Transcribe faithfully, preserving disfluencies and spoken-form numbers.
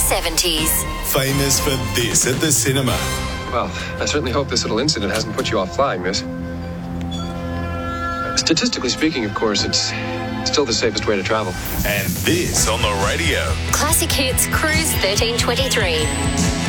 seventies. Famous for this at the cinema. Well, I certainly hope this little incident hasn't put you off flying, miss. Statistically speaking, of course, it's still the safest way to travel. And this on the radio. Classic Hits Cruise thirteen twenty-three.